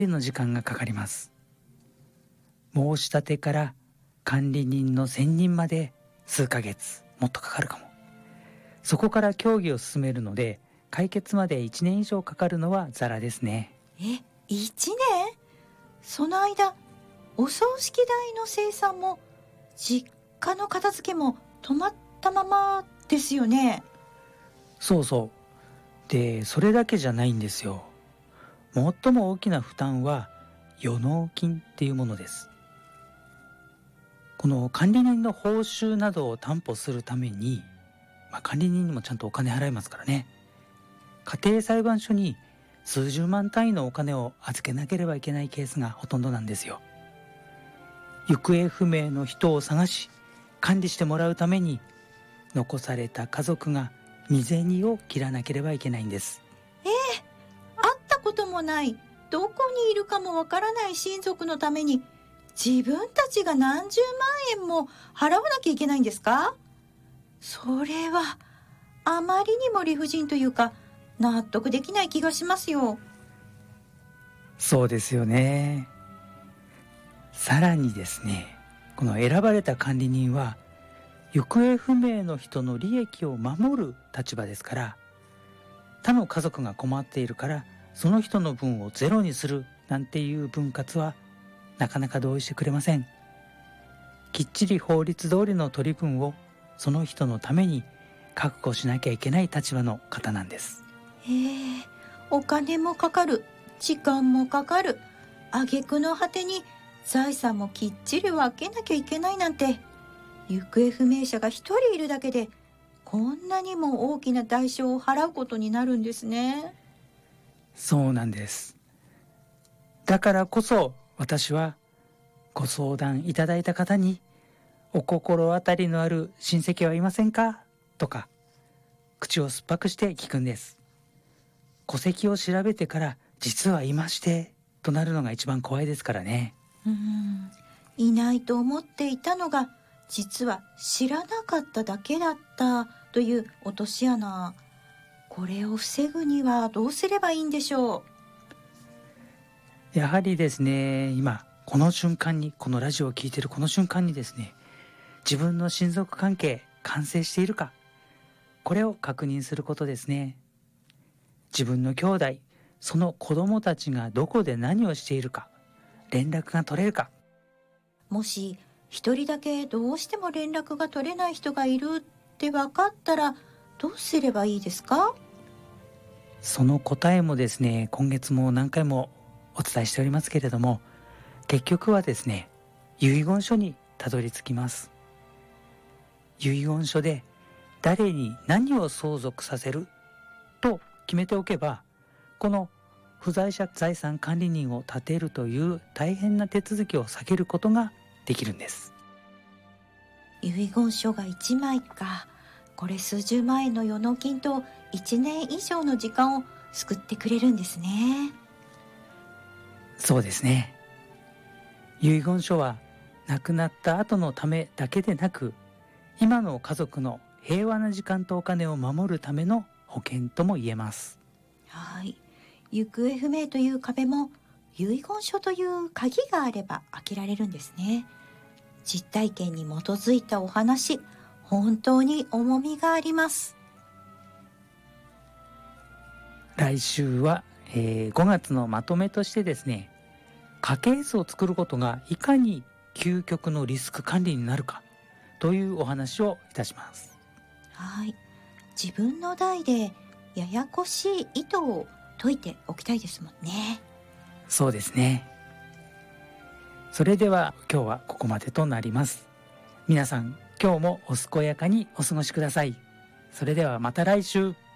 の時間がかかります。申し立てから管理人の選任まで数ヶ月、もっとかかるかも。そこから協議を進めるので、解決まで1年以上かかるのはザラですね。 1年？その間、お葬式代の精算も実家の片付けも止まったままですよね。 そうそう。で、それだけじゃないんですよ。最も大きな負担は予納金っていうものです。この管理人の報酬などを担保するために、管理人にもちゃんとお金払いますからね。家庭裁判所に数十万単位のお金を預けなければいけないケースがほとんどなんですよ。行方不明の人を探し管理してもらうために、残された家族が身銭を切らなければいけないんです。 会ったこともない、どこにいるかもわからない親族のために自分たちが何十万円も払わなきゃいけないんですか？それはあまりにも理不尽というか、納得できない気がしますよ。 そうですよね。さらにですね、この選ばれた管理人は行方不明の人の利益を守る立場ですから、他の家族が困っているからその人の分をゼロにするなんていう分割はなかなか同意してくれません。きっちり法律通りの取り分をその人のために確保しなきゃいけない立場の方なんです。 お金もかかる、時間もかかる、挙句の果てに財産もきっちり分けなきゃいけないなんて、行方不明者が一人いるだけでこんなにも大きな代償を払うことになるんですね。 そうなんです。だからこそ私はご相談いただいた方に、お心当たりのある親戚はいませんかとか、口を酸っぱくして聞くんです。戸籍を調べてから実はいましてとなるのが一番怖いですからね。 いないと思っていたのが実は知らなかっただけだったという落とし穴。これを防ぐにはどうすればいいんでしょう？やはりですね、今この瞬間に、このラジオを聞いているこの瞬間にですね、自分の親族関係完成しているか、これを確認することですね。自分の兄弟、その子供たちがどこで何をしているか、連絡が取れるか。 もし一人だけどうしても連絡が取れない人がいるって分かったらどうすればいいですか？ その答えもですね、今月も何回もお伝えしておりますけれども、結局はですね、遺言書にたどり着きます。遺言書で誰に何を相続させると決めておけば、この不在者財産管理人を立てるという大変な手続きを避けることができるんです。 遺言書が1枚か。これ数十万円の予納金と1年以上の時間を救ってくれるんですね。 そうですね。遺言書は亡くなった後のためだけでなく、今の家族の平和な時間とお金を守るための保険とも言えます。 はい。行方不明という壁も遺言書という鍵があれば開けられるんですね。実体験に基づいたお話、本当に重みがあります。 来週は、5月のまとめとしてですね、家系図を作ることがいかに究極のリスク管理になるかというお話をいたします。 はい。自分の代でややこしい意図を解いておきたいですもんね。 そうですね。それでは今日はここまでとなります。皆さん、今日もお健やかにお過ごしください。それではまた来週。